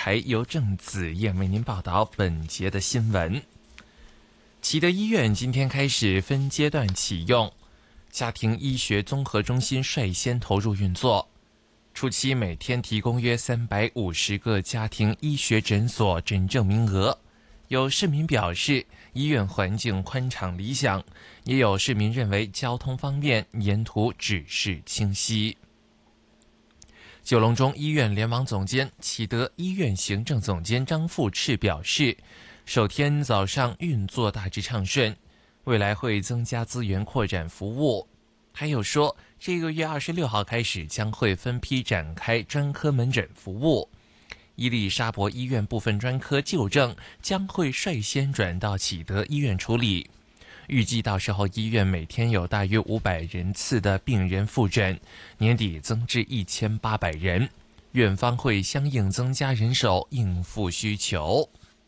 台由郑子燕为您报道本节的新闻。启德医院今天开始分阶段启用，家庭医学综合中心率先投入运作。初期每天提供约350个家庭医学诊所诊症名额。有市民表示医院环境宽敞理想，也有市民认为交通方面沿途指示清晰。九龙中医院联网总监、启德医院行政总监张富赤表示，首天早上运作大致畅顺，未来会增加资源扩展服务。还有说，这个月26号开始将会分批展开专科门诊服务。伊利沙伯医院部分专科旧症将会率先转到启德医院处理。预计到时候医院每天有大约500人次的病人复诊，年底增至1800人。院方会相应增加人手应付需求。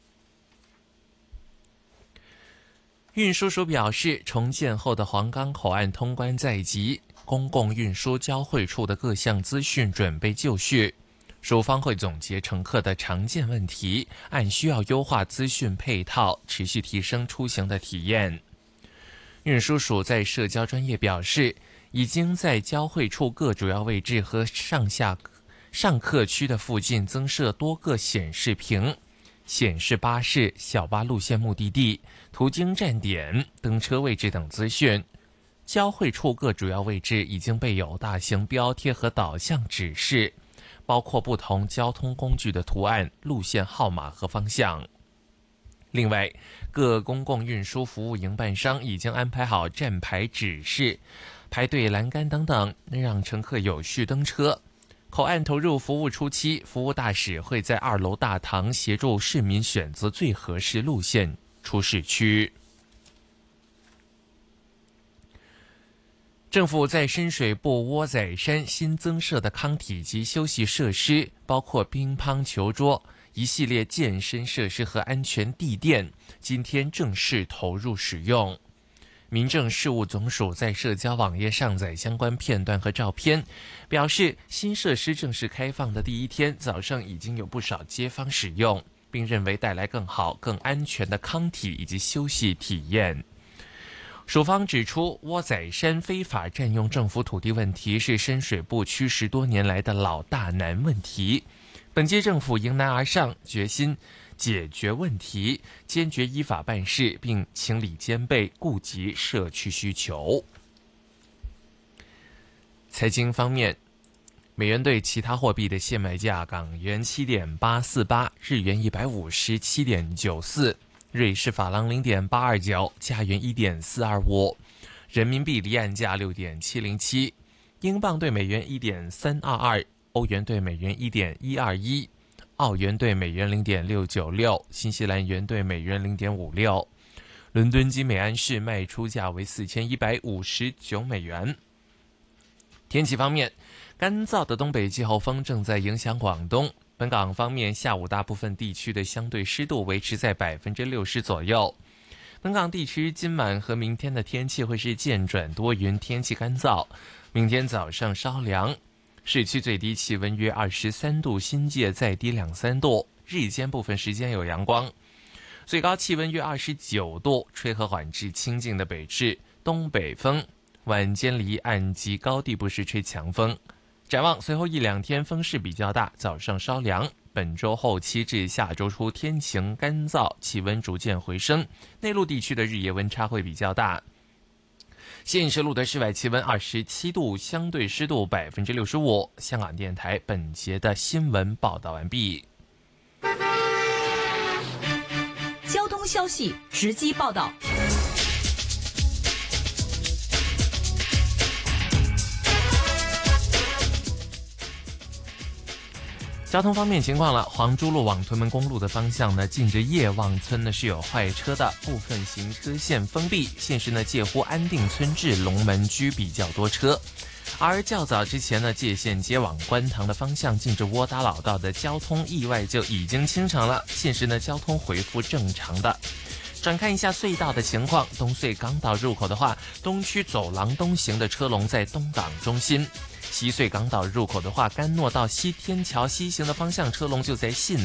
运输署表示，重建后的黄冈口岸通关在即，公共运输交汇处的各项资讯准备就绪。署方会总结乘客的常见问题，按需要优化资讯配套，持续提升出行的体验。运输署在社交专业表示，已经在交汇处各主要位置和上客区的附近增设多个显示屏，显示巴士、小巴路线目的地、途经站点、登车位置等资讯。交汇处各主要位置已经备有大型标贴和导向指示，包括不同交通工具的图案、路线号码和方向。另外，各公共运输服务营办商已经安排好站牌指示、排队栏杆等等，让乘客有序登车。口岸投入服务初期，服务大使会在2楼大堂协助市民选择最合适路线出市区。政府在深水埗窝仔山新增设的康体及休息设施，包括乒乓球桌、一系列健身设施和安全地垫，今天正式投入使用。民政事务总署在社交网页上载相关片段和照片，表示新设施正式开放的第一天早上已经有不少街坊使用，并认为带来更好、更安全的康体以及休息体验。署方指出，窝仔山非法占用政府土地问题是深水埗区10多年来的老大难问题。本届政府迎难而上，决心解决问题，坚决依法办事，并情理兼备，顾及社区需求。财经方面，美元对其他货币的现卖价：港元7.848，日元157.94，瑞士法郎0.829，加元1.425，人民币离岸价6.707，英镑对美元1.322，欧元对美元1.121，澳元对美元0.696，新西兰元对美元0.56。伦敦金每安士卖出价为4159美元。天气方面，干燥的东北季候风正在影响广东。本港方面，下午大部分地区的相对湿度维持在60%左右。本港地区今晚和明天的天气会是渐转多云，天气干燥。明天早上稍凉，市区最低气温约23度，新界再低2-3度。日间部分时间有阳光，最高气温约29度，吹和缓至清劲的北至东北风。晚间离岸及高地不时吹强风。展望随后1-2天风势比较大，早上稍凉。本周后期至下周初天晴干燥，气温逐渐回升，内陆地区的日夜温差会比较大。现时录的室外气温27度，相对湿度65%。香港电台本节的新闻报道完毕。 交通消息直击报道。 交通方面情况了，黄珠路往屯门公路的方向呢，近着叶望村呢是有坏车的，部分行车线封闭，现时呢介乎安定村至龙门居比较多车。而较早之前呢，界限街往观塘的方向近着窝打老道的交通意外就已经清场了，现时呢交通恢复正常的。转看一下隧道的情况，东隧港岛入口的话，东区走廊东行的车龙在东港中心。西隧港岛入口的话，甘诺到西天桥西行的方向车龙就在信